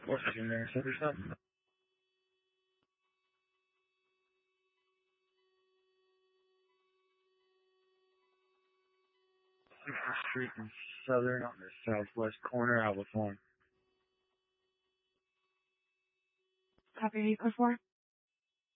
Western Intercept or something. Street in Southern on the southwest corner, Albert Horn. Copy 804.